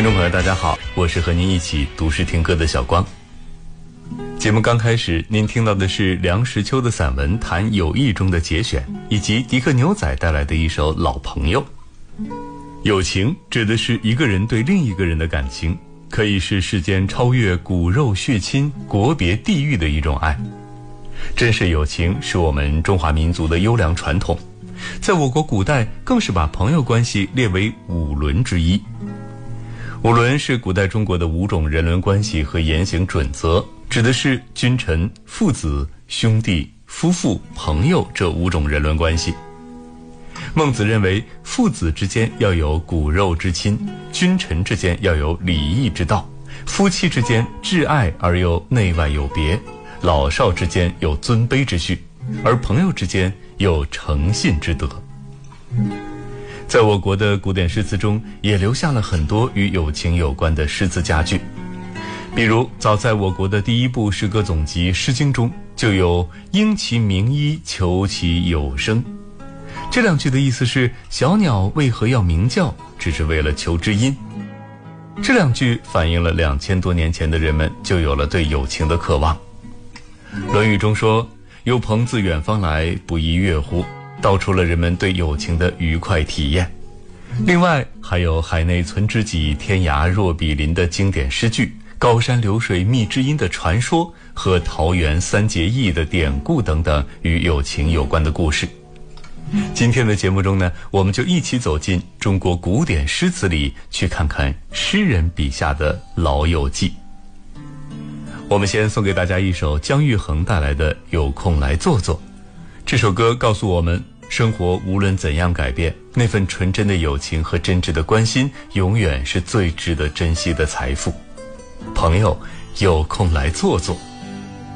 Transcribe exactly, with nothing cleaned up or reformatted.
听众朋友大家好，我是和您一起读诗听歌的小光。节目刚开始，您听到的是梁实秋的散文《谈友谊》中的节选，以及迪克牛仔带来的一首《老朋友》。友情指的是一个人对另一个人的感情，可以是世间超越骨肉血亲、国别地域的一种爱。真实友情是我们中华民族的优良传统，在我国古代更是把朋友关系列为五伦之一。五伦是古代中国的五种人伦关系和言行准则，指的是君臣、父子、兄弟、夫妇、朋友这五种人伦关系。孟子认为，父子之间要有骨肉之亲，君臣之间要有礼义之道，夫妻之间挚爱而又内外有别，老少之间有尊卑之序，而朋友之间有诚信之德。在我国的古典诗词中，也留下了很多与友情有关的诗词佳句。比如，早在我国的第一部诗歌总集《诗经》中，就有“应其名医，求其有声”。这两句的意思是，小鸟为何要鸣叫，只是为了求知音。这两句反映了两千多年前的人们就有了对友情的渴望。《论语》中说：“有朋自远方来，不亦乐乎”，道出了人们对友情的愉快体验。另外还有海内存知己，天涯若比邻的经典诗句，高山流水觅知音的传说和桃园三结义的典故等等与友情有关的故事。今天的节目中呢，我们就一起走进中国古典诗词里，去看看诗人笔下的老友记。我们先送给大家一首姜育恒带来的《有空来坐坐》。这首歌告诉我们，生活无论怎样改变，那份纯真的友情和真挚的关心永远是最值得珍惜的财富。朋友，有空来坐坐。